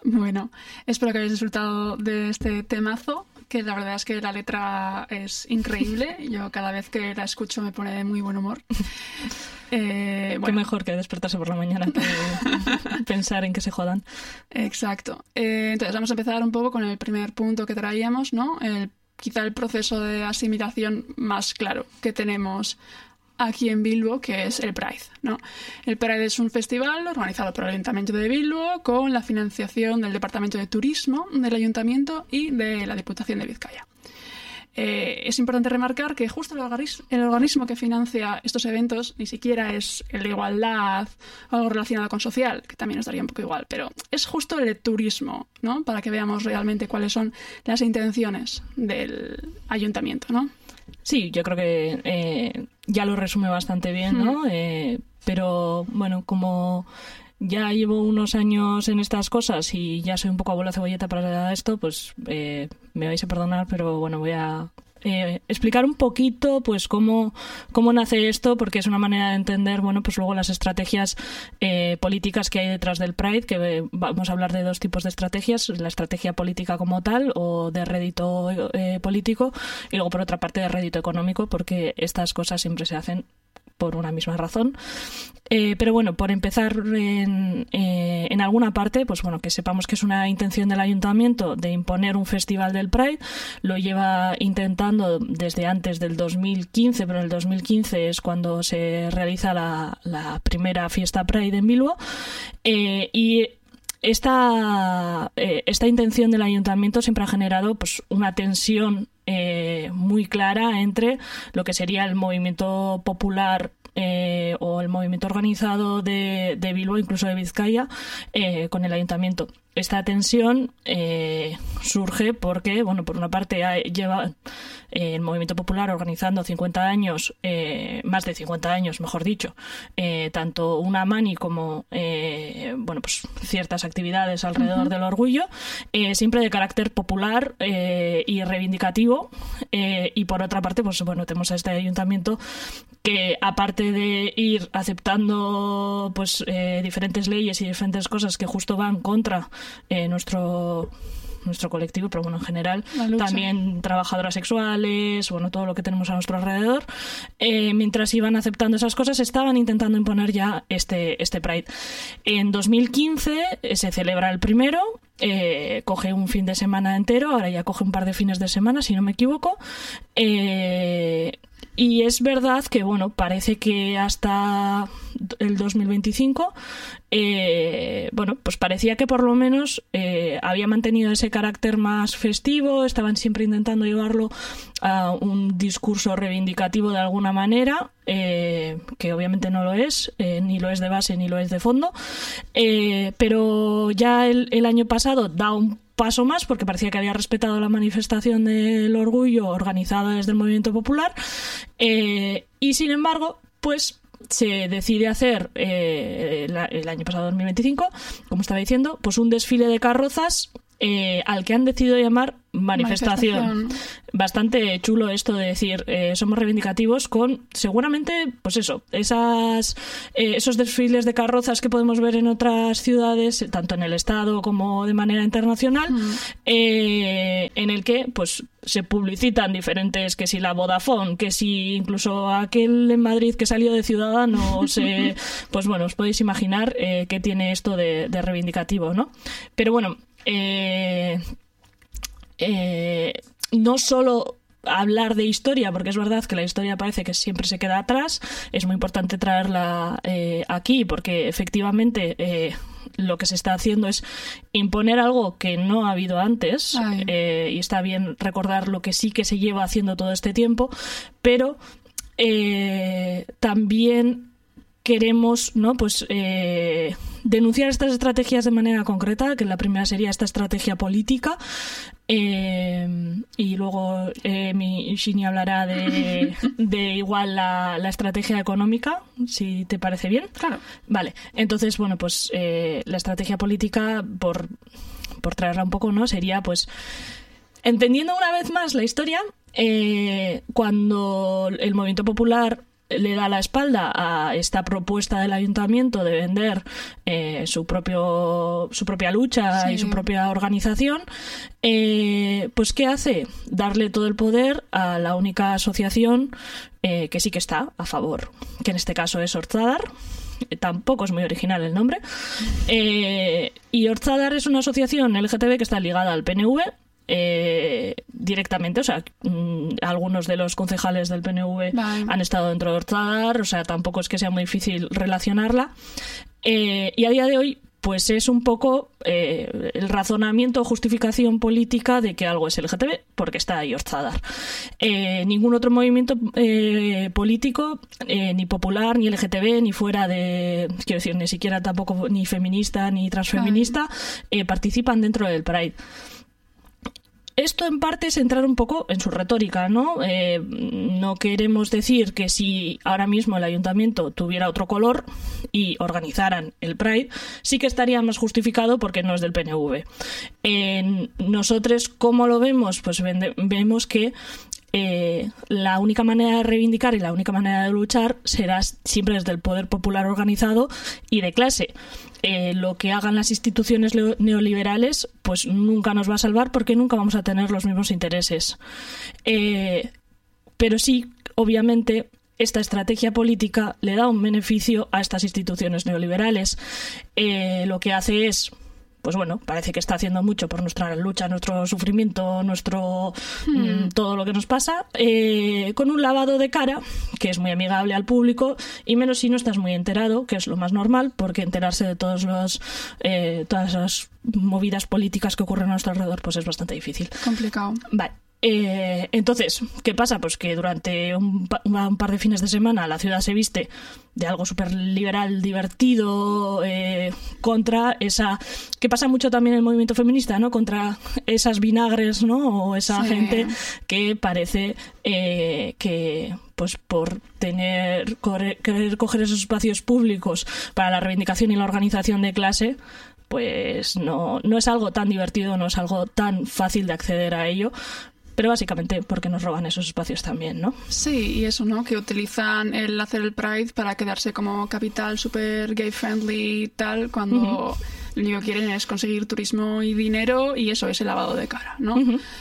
Bueno, espero que hayáis disfrutado de este temazo, que la verdad es que la letra es increíble. Yo cada vez que la escucho me pone de muy buen humor. Qué mejor que despertarse por la mañana que pensar en que se jodan. Exacto. Entonces vamos a empezar un poco con el primer punto que traíamos, ¿no? Quizá el proceso de asimilación más claro que tenemos aquí en Bilbo, que es el Pride, ¿no? El Pride es un festival organizado por el Ayuntamiento de Bilbo con la financiación del Departamento de Turismo del Ayuntamiento y de la Diputación de Vizcaya. Es importante remarcar que justo el organismo que financia estos eventos ni siquiera es el de igualdad o algo relacionado con social, que también nos daría un poco igual, pero es justo el de turismo, ¿no? Para que veamos realmente cuáles son las intenciones del ayuntamiento, ¿no? Sí, yo creo que ya lo resume bastamente bien, ¿no? Pero bueno, como ya llevo unos años en estas cosas y ya soy un poco abuela cebolleta para esto, pues me vais a perdonar, pero bueno, voy a explicar un poquito pues cómo nace esto, porque es una manera de entender, bueno, pues luego las estrategias políticas que hay detrás del Pride, que vamos a hablar de dos tipos de estrategias: la estrategia política como tal o de rédito político, y luego por otra parte de rédito económico, porque estas cosas siempre se hacen por una misma razón. Pero bueno, por empezar en alguna parte, pues bueno, que sepamos que es una intención del ayuntamiento de imponer un festival del Pride. Lo lleva intentando desde antes del 2015, pero en el 2015 es cuando se realiza la primera fiesta Pride en Bilbo. Y esta intención del ayuntamiento siempre ha generado pues una tensión muy clara entre lo que sería el movimiento popular o el movimiento organizado de Bilbo, incluso de Vizcaya, con el ayuntamiento. Esta tensión surge porque, bueno, por una parte lleva el movimiento popular organizando 50 años, más de 50 años, mejor dicho, tanto una mani como bueno, pues ciertas actividades alrededor del orgullo, siempre de carácter popular y reivindicativo, y por otra parte, pues bueno, tenemos a este ayuntamiento que, aparte de ir aceptando pues diferentes leyes y diferentes cosas que justo van contra nuestro colectivo, pero bueno, en general también trabajadoras sexuales, bueno, todo lo que tenemos a nuestro alrededor, mientras iban aceptando esas cosas, estaban intentando imponer ya este Pride. En 2015 se celebra el primero, coge un fin de semana entero, ahora ya coge un par de fines de semana, si no me equivoco, y es verdad que, bueno, parece que hasta el 2025, bueno, pues parecía que por lo menos había mantenido ese carácter más festivo, estaban siempre intentando llevarlo a un discurso reivindicativo de alguna manera, que obviamente no lo es, ni lo es de base ni lo es de fondo, pero ya el año pasado da un paso más, porque parecía que había respetado la manifestación del orgullo organizada desde el movimiento popular, y sin embargo, pues se decide hacer el año pasado, 2025, como estaba diciendo, pues un desfile de carrozas al que han decidido llamar manifestación. Bastante chulo esto de decir somos reivindicativos, con seguramente pues eso, esos desfiles de carrozas que podemos ver en otras ciudades, tanto en el estado como de manera internacional, en el que pues se publicitan diferentes, que si la Vodafone, que si incluso aquel en Madrid que salió de Ciudadanos, pues bueno, os podéis imaginar que tiene esto de reivindicativo, ¿no? Pero bueno, no solo hablar de historia, porque es verdad que la historia parece que siempre se queda atrás, es muy importante traerla aquí, porque efectivamente lo que se está haciendo es imponer algo que no ha habido antes, y está bien recordar lo que sí que se lleva haciendo todo este tiempo, pero también queremos, ¿no?, pues denunciar estas estrategias de manera concreta, que la primera sería esta estrategia política, y luego Shini hablará de igual la estrategia económica, si te parece bien. Claro. Vale, entonces, bueno, pues la estrategia política, por traerla un poco, ¿no?, sería pues entendiendo una vez más la historia, cuando el movimiento popular le da la espalda a esta propuesta del ayuntamiento de vender su propia lucha y su propia organización, pues ¿qué hace? Darle todo el poder a la única asociación que sí que está a favor, que en este caso es Ortzadar. Tampoco es muy original el nombre. Y Ortzadar es una asociación LGTB que está ligada al PNV directamente, o sea, algunos de los concejales del PNV han estado dentro de Ortzadar, o sea, tampoco es que sea muy difícil relacionarla. Y a día de hoy, pues es un poco el razonamiento o justificación política de que algo es LGTB, porque está ahí Ortzadar. Ningún otro movimiento político, ni popular, ni LGTB, ni fuera de, quiero decir, ni siquiera tampoco ni feminista ni transfeminista, participan dentro del Pride. Esto en parte es entrar un poco en su retórica, ¿no? No queremos decir que si ahora mismo el ayuntamiento tuviera otro color y organizaran el Pride, sí que estaría más justificado porque no es del PNV. Nosotros, ¿cómo lo vemos? Pues vemos que la única manera de reivindicar y la única manera de luchar será siempre desde el poder popular organizado y de clase. Lo que hagan las instituciones neoliberales pues nunca nos va a salvar porque nunca vamos a tener los mismos intereses. Pero sí, obviamente, esta estrategia política le da un beneficio a estas instituciones neoliberales. Lo que hace es, pues bueno, parece que está haciendo mucho por nuestra lucha, nuestro sufrimiento, todo lo que nos pasa, con un lavado de cara que es muy amigable al público, y menos si no estás muy enterado, que es lo más normal, porque enterarse de todas las movidas políticas que ocurren a nuestro alrededor pues es bastante difícil. Complicado. Vale. Entonces, ¿qué pasa? Pues que durante un par de fines de semana la ciudad se viste de algo súper liberal, divertido, contra esa... que pasa mucho también en el movimiento feminista, ¿no? Contra esas vinagres, ¿no? O esa gente que parece que, pues por querer coger esos espacios públicos para la reivindicación y la organización de clase, pues no es algo tan divertido, no es algo tan fácil de acceder a ello. Pero básicamente porque nos roban esos espacios también, ¿no? Sí, y eso, ¿no? Que utilizan el hacer el Pride para quedarse como capital súper gay-friendly y tal, cuando lo único que quieren es conseguir turismo y dinero, y eso es el lavado de cara, ¿no?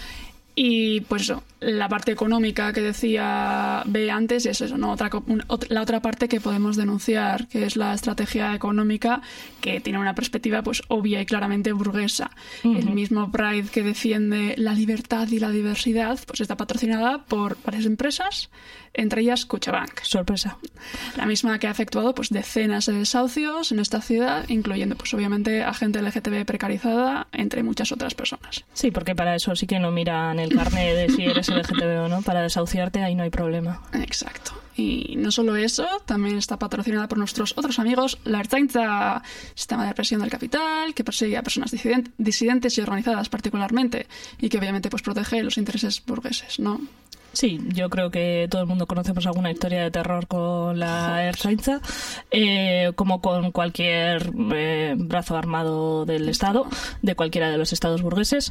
Y pues eso, la parte económica que decía B antes es eso, ¿no? La otra parte que podemos denunciar, que es la estrategia económica, que tiene una perspectiva pues obvia y claramente burguesa. El mismo Pride que defiende la libertad y la diversidad, pues está patrocinada por varias empresas, entre ellas Kutxabank. Sorpresa. La misma que ha efectuado pues decenas de desahucios en esta ciudad, incluyendo pues obviamente a gente LGTB precarizada, entre muchas otras personas. Sí, porque para eso sí que no miran el carnet de si eres LGTB o no, para desahuciarte ahí no hay problema. Exacto. Y no solo eso, también está patrocinada por nuestros otros amigos, la Ertzaintza, sistema de represión del capital, que persigue a personas disidentes y organizadas particularmente, y que obviamente pues protege los intereses burgueses, ¿no? Sí, yo creo que todo el mundo conocemos alguna historia de terror con la Ertzaintza, como con cualquier brazo armado del Estado, de cualquiera de los estados burgueses.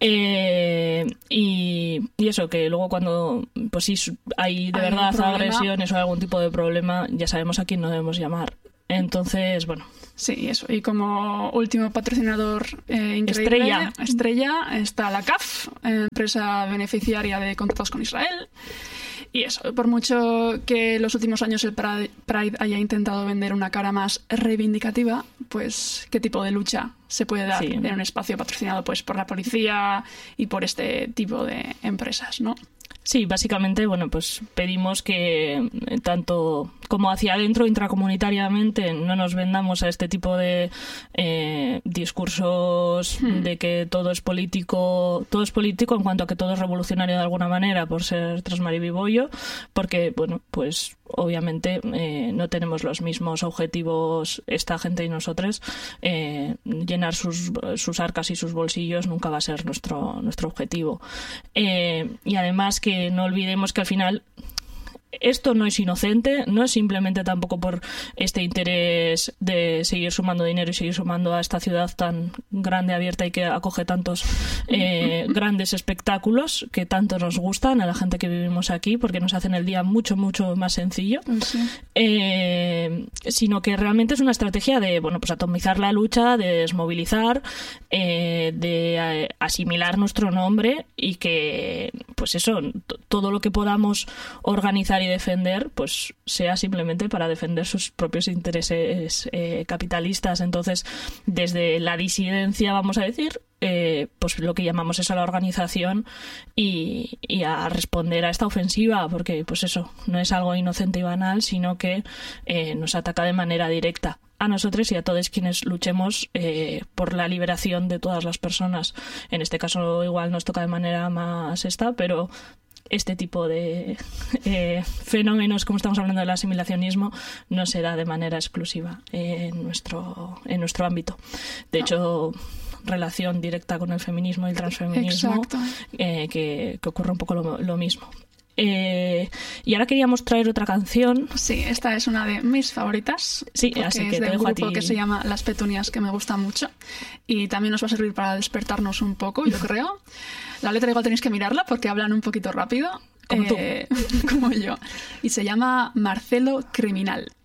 Y eso, que luego cuando pues sí hay de verdad agresiones o algún tipo de problema, ya sabemos a quién no debemos llamar. Entonces, bueno. Sí, eso. Y como último patrocinador increíble, estrella, está la CAF, empresa beneficiaria de contratos con Israel. Y eso, por mucho que los últimos años el Pride haya intentado vender una cara más reivindicativa, pues ¿qué tipo de lucha se puede dar en un espacio patrocinado pues por la policía y por este tipo de empresas, ¿no? Sí, básicamente, bueno, pues pedimos que tanto como hacia adentro, intracomunitariamente, no nos vendamos a este tipo de discursos de que todo es político en cuanto a que todo es revolucionario de alguna manera por ser transmaribibollo, porque, bueno, pues obviamente no tenemos los mismos objetivos esta gente y nosotros. Llenar sus arcas y sus bolsillos nunca va a ser nuestro objetivo. Y además que no olvidemos que al final esto no es inocente, no es simplemente tampoco por este interés de seguir sumando dinero y seguir sumando a esta ciudad tan grande, abierta y que acoge tantos grandes espectáculos que tanto nos gustan a la gente que vivimos aquí, porque nos hacen el día mucho, mucho más sencillo, sino que realmente es una estrategia de, bueno, pues atomizar la lucha, de desmovilizar, de asimilar nuestro nombre y que, pues eso, todo lo que podamos organizar y defender, pues sea simplemente para defender sus propios intereses capitalistas. Entonces, desde la disidencia, vamos a decir, pues lo que llamamos es a la organización y a responder a esta ofensiva, porque pues eso, no es algo inocente y banal, sino que nos ataca de manera directa a nosotros y a todos quienes luchemos por la liberación de todas las personas. En este caso igual nos toca de manera más pero este tipo de fenómenos, como estamos hablando del asimilacionismo, no se da de manera exclusiva en nuestro ámbito. De hecho, relación directa con el feminismo y el transfeminismo, que ocurre un poco lo mismo. Y ahora queríamos traer otra canción. Sí, esta es una de mis favoritas. Sí, así que es de te dejo un grupo a ti. Que se llama Las Petunias, que me gusta mucho. Y también nos va a servir para despertarnos un poco, yo creo. La letra igual tenéis que mirarla porque hablan un poquito rápido. Como tú. Como yo. Y se llama Marcelo Criminal.